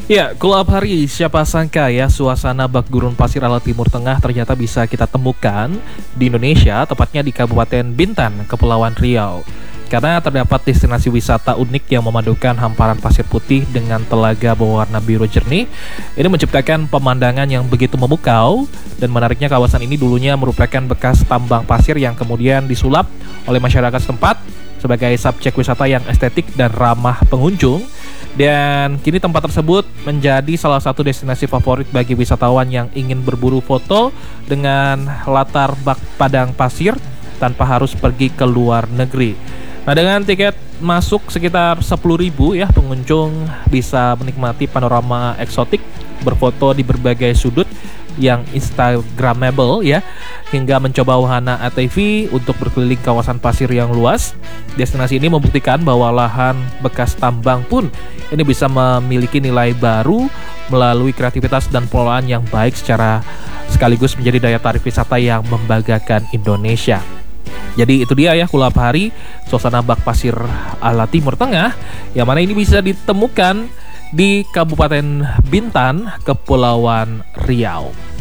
Ya, Kulab Hari, siapa sangka ya suasana bak gurun pasir ala Timur Tengah ternyata bisa kita temukan di Indonesia, tepatnya di Kabupaten Bintan, Kepulauan Riau. Karena terdapat destinasi wisata unik yang memadukan hamparan pasir putih dengan telaga berwarna biru jernih. Ini menciptakan pemandangan yang begitu memukau, dan menariknya kawasan ini dulunya merupakan bekas tambang pasir yang kemudian disulap oleh masyarakat setempat sebagai subjek wisata yang estetik dan ramah pengunjung. Dan kini tempat tersebut menjadi salah satu destinasi favorit bagi wisatawan yang ingin berburu foto dengan latar bak padang pasir tanpa harus pergi ke luar negeri. Nah, dengan tiket masuk sekitar 10.000 ya, pengunjung bisa menikmati panorama eksotik, berfoto di berbagai sudut yang instagramable ya, hingga mencoba wahana ATV untuk berkeliling kawasan pasir yang luas. Destinasi ini membuktikan bahwa lahan bekas tambang pun ini bisa memiliki nilai baru melalui kreativitas dan pengelolaan yang baik secara sekaligus menjadi daya tarik wisata yang membanggakan Indonesia. Jadi itu dia ya Kulab Hari, suasana bak pasir ala Timur Tengah, yang mana ini bisa ditemukan di Kabupaten Bintan, Kepulauan Riau.